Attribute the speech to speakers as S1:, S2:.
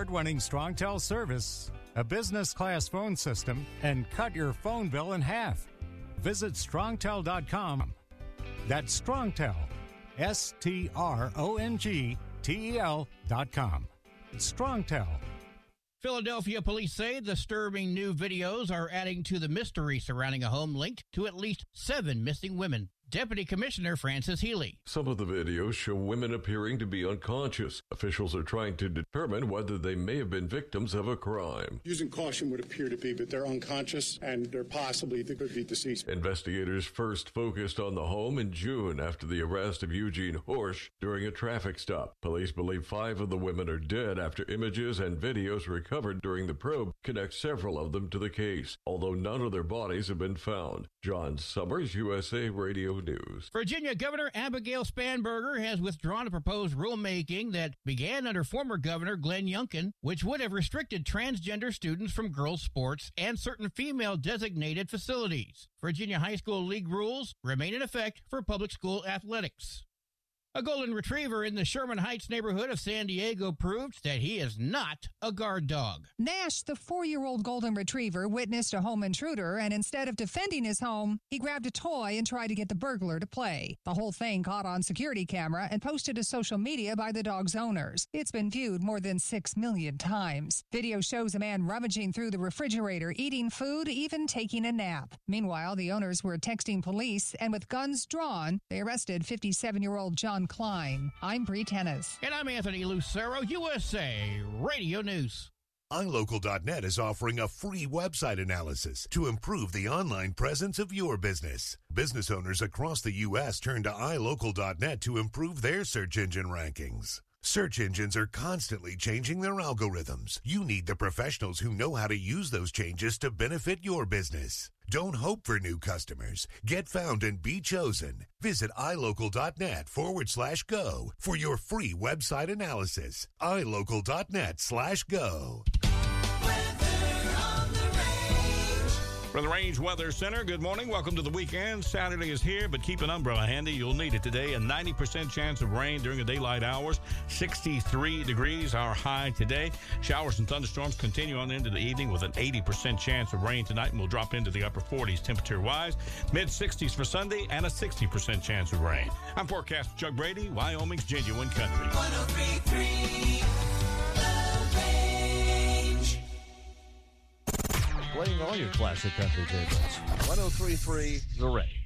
S1: award-winning StrongTel service, a business-class phone system, and cut your phone bill in half. Visit StrongTel.com. That's StrongTel, StrongTel.com. StrongTel.
S2: Philadelphia police say disturbing new videos are adding to the mystery surrounding a home linked to at least 7 missing women. Deputy Commissioner Francis Healy.
S3: Some of the videos show women appearing to be unconscious. Officials are trying to determine whether they may have been victims of a crime.
S4: Using caution would appear to be, but they're unconscious and they could be deceased.
S3: Investigators first focused on the home in June after the arrest of Eugene Horsch during a traffic stop. Police believe 5 of the women are dead after images and videos recovered during the probe connect several of them to the case, although none of their bodies have been found. John Summers, USA Radio News.
S2: Virginia Governor Abigail Spanberger has withdrawn a proposed rulemaking that began under former Governor Glenn Youngkin, which would have restricted transgender students from girls' sports and certain female-designated facilities. Virginia High School League rules remain in effect for public school athletics. A golden retriever in the Sherman Heights neighborhood of San Diego proved that he is not a guard dog.
S5: Nash, the 4-year-old golden retriever, witnessed a home intruder, and instead of defending his home, he grabbed a toy and tried to get the burglar to play. The whole thing caught on security camera and posted to social media by the dog's owners. It's been viewed more than 6 million times. Video shows a man rummaging through the refrigerator, eating food, even taking a nap. Meanwhile, the owners were texting police, and with guns drawn, they arrested 57-year-old John Klein. I'm Bree Tennis.
S2: And I'm Anthony Lucero, USA Radio News.
S6: iLocal.net is offering a free website analysis to improve the online presence of your business. Business owners across the U.S. turn to iLocal.net to improve their search engine rankings. Search engines are constantly changing their algorithms. You need the professionals who know how to use those changes to benefit your business. Don't hope for new customers. Get found and be chosen. Visit iLocal.net/go for your free website analysis. iLocal.net/go.
S7: From the Range Weather Center, good morning. Welcome to the weekend. Saturday is here, but keep an umbrella handy. You'll need it today. A 90% chance of rain during the daylight hours. 63 degrees, our high today. Showers and thunderstorms continue on into the evening with an 80% chance of rain tonight, and we'll drop into the upper 40s temperature-wise. Mid-60s for Sunday and a 60% chance of rain. I'm forecaster Chuck Brady, Wyoming's genuine country.
S8: 103.3
S9: Playing all your classic country favorites. 103.3 The Range.